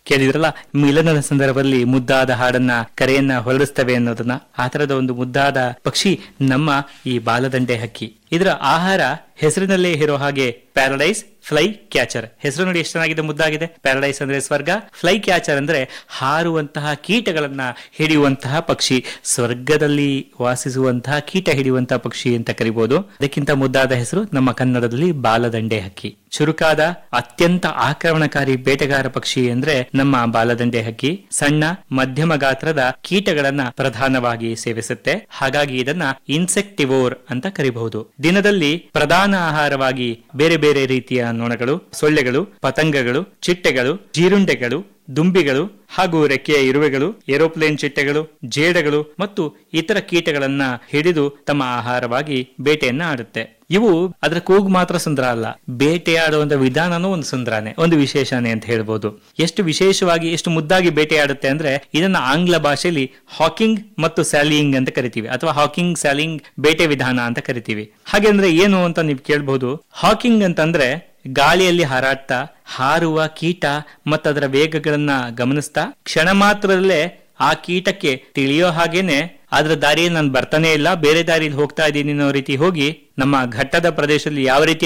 ಕೇಳಿದ್ರಲ್ಲ, ಮಿಲನದ ಸಂದರ್ಭದಲ್ಲಿ ಮುದ್ದಾದ ಹಾಡನ್ನ ಕರೆಯನ್ನ ಹೊರಡಿಸ್ತವೆ ಅನ್ನೋದನ್ನ. ಆ ತರದ ಒಂದು ಮುದ್ದಾದ ಪಕ್ಷಿ ನಮ್ಮ ಈ ಬಾಲದಂಡೆ ಹಕ್ಕಿ. ಇದರ ಆಹಾರ ಹೆಸರಿನಲ್ಲೇ ಇರೋ ಹಾಗೆ ಪ್ಯಾರಡೈಸ್ ಫ್ಲೈ ಕ್ಯಾಚರ್. ಹೆಸರು ನೋಡಿ ಎಷ್ಟು ಚೆನ್ನಾಗಿದೆ, ಮುದ್ದಾಗಿದೆ. ಪ್ಯಾರಡೈಸ್ ಅಂದ್ರೆ ಸ್ವರ್ಗ, ಫ್ಲೈ ಕ್ಯಾಚರ್ ಅಂದ್ರೆ ಹಾರುವಂತಹ ಕೀಟಗಳನ್ನ ಹಿಡಿಯುವಂತಹ ಪಕ್ಷಿ, ಸ್ವರ್ಗದಲ್ಲಿ ವಾಸಿಸುವಂತಹ ಕೀಟ ಹಿಡಿಯುವಂತಹ ಪಕ್ಷಿ ಅಂತ ಕರಿಬಹುದು. ಅದಕ್ಕಿಂತ ಮುದ್ದಾದ ಹೆಸರು ನಮ್ಮ ಕನ್ನಡದಲ್ಲಿ ಬಾಲದಂಡೆ ಹಕ್ಕಿ. ಚುರುಕಾದ ಅತ್ಯಂತ ಆಕ್ರಮಣಕಾರಿ ಬೇಟೆಗಾರ ಪಕ್ಷಿ ಅಂದ್ರೆ ನಮ್ಮ ಬಾಲದಂಡೆ ಹಕ್ಕಿ. ಸಣ್ಣ ಮಧ್ಯಮ ಗಾತ್ರದ ಕೀಟಗಳನ್ನ ಪ್ರಧಾನವಾಗಿ ಸೇವಿಸುತ್ತೆ. ಹಾಗಾಗಿ ಇದನ್ನ ಇನ್ಸೆಕ್ಟಿವೋರ್ ಅಂತ ಕರಿಬಹುದು. ದಿನದಲ್ಲಿ ಪ್ರಧಾನ ಆಹಾರವಾಗಿ ಬೇರೆ ಬೇರೆ ರೀತಿಯ ನೊಣಗಳು, ಸೊಳ್ಳೆಗಳು, ಪತಂಗಗಳು, ಚಿಟ್ಟೆಗಳು, ಜೀರುಂಡೆಗಳು, ದುಂಬಿಗಳು ಹಾಗೂ ರೆಕ್ಕೆಯ ಇರುವೆಗಳು, ಏರೋಪ್ಲೇನ್ ಚಿಟ್ಟೆಗಳು, ಜೇಡಗಳು ಮತ್ತು ಇತರ ಕೀಟಗಳನ್ನ ಹಿಡಿದು ತಮ್ಮ ಆಹಾರವಾಗಿ ಬೇಟೆಯನ್ನ ಆಡುತ್ತೆ. ಇವು ಅದರ ಕೂಗು ಮಾತ್ರ ಸುಂದರ ಅಲ್ಲ, ಬೇಟೆಯಾಡುವಂತ ವಿಧಾನನೂ ಒಂದು ಸುಂದರನೇ, ಒಂದು ವಿಶೇಷನೇ ಅಂತ ಹೇಳ್ಬೋದು. ಎಷ್ಟು ವಿಶೇಷವಾಗಿ, ಎಷ್ಟು ಮುದ್ದಾಗಿ ಬೇಟೆಯಾಡುತ್ತೆ ಅಂದ್ರೆ ಇದನ್ನ ಆಂಗ್ಲ ಭಾಷೆಯಲ್ಲಿ ಹಾಕಿಂಗ್ ಮತ್ತು ಸ್ಯಾಲಿಯಿಂಗ್ ಅಂತ ಕರಿತೀವಿ, ಅಥವಾ ಹಾಕಿಂಗ್ ಸ್ಯಾಲಿಂಗ್ ಬೇಟೆ ವಿಧಾನ ಅಂತ ಕರಿತೀವಿ. ಹಾಗೆ ಅಂದ್ರೆ ಏನು ಅಂತ ನೀವು ಕೇಳ್ಬಹುದು. ಹಾಕಿಂಗ್ ಅಂತಂದ್ರೆ ಗಾಳಿಯಲ್ಲಿ ಹಾರಾಡ್ತಾ ಹಾರುವ ಕೀಟ ಮತ್ತದರ ವೇಗಗಳನ್ನ ಗಮನಿಸ್ತಾ ಕ್ಷಣ ಮಾತ್ರದಲ್ಲೇ ಆ ಕೀಟಕ್ಕೆ ತಿಳಿಯೋ ಹಾಗೇನೆ ಅದರ ದಾರಿಯಲ್ಲಿ ನಾನು ಬರ್ತಾನೆ ಇಲ್ಲ, ಬೇರೆ ದಾರಿಯಲ್ಲಿ ಹೋಗ್ತಾ ಇದ್ದೀನಿ ಅನ್ನೋ ರೀತಿ ಹೋಗಿ ನಮ್ಮ ಘಟ್ಟದ ಪ್ರದೇಶದಲ್ಲಿ ಯಾವ ರೀತಿ